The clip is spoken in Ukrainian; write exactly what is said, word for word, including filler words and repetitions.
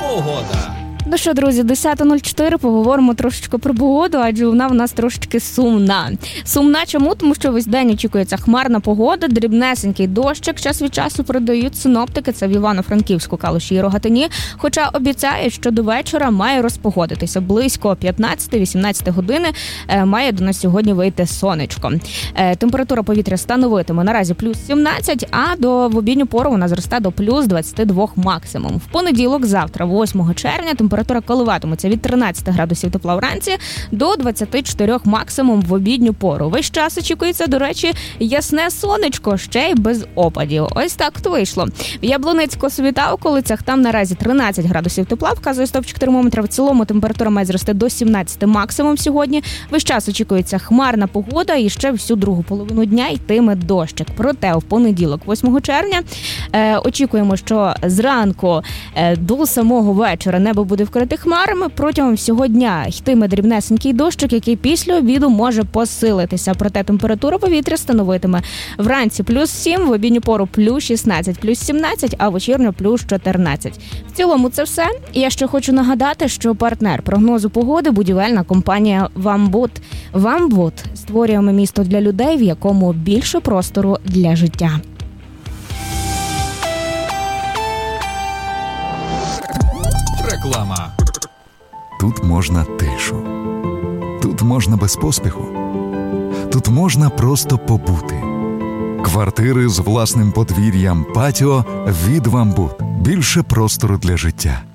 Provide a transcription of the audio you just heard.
Погода. Ну що, друзі, десята нуль чотири, поговоримо трошечки про погоду, адже вона в нас трошечки сумна. Сумна чому? Тому що весь день очікується хмарна погода, дрібнесенький дощик, час від часу передають синоптики, це в Івано-Франківську, Калуші і Рогатині, хоча обіцяють, що до вечора має розпогодитися. Близько п'ятнадцяти-вісімнадцяти години має до нас сьогодні вийти сонечко. Температура повітря становитиме наразі плюс сімнадцять, а до в обідню пору вона зросте до плюс двадцять два максимум. В понеділок, завтра, восьмого червня, температура коливатиметься від тринадцяти градусів тепла вранці до двадцяти чотирьох максимум в обідню пору. Весь час очікується, до речі, ясне сонечко, ще й без опадів. Ось так то вийшло. В Яблунецько-Світ та околицях там наразі тринадцять градусів тепла, вказує стопчик термометра. В цілому температура має зрости до сімнадцяти максимум сьогодні. Весь час очікується хмарна погода і ще всю другу половину дня йтиме дощик. Проте в понеділок, восьмого червня, е, очікуємо, що зранку е, до самого вечора небо буде вкрите хмарами. Протягом всього дня йтиме дрібнесенький дощик, який після обіду може посилитися. Проте температура повітря становитиме вранці плюс сім, в обідню пору плюс шістнадцять, плюс сімнадцять, а вечірньо плюс чотирнадцять. В цілому це все. І я ще хочу нагадати, що партнер прогнозу погоди – будівельна компанія «Вамбут». «Вамбут» – створюємо місто для людей, в якому більше простору для життя. Реклама. Тут можна тишу. Тут можна без поспіху. Тут можна просто побути. Квартири з власним подвір'ям, патіо від «Вамбут». Більше простору для життя.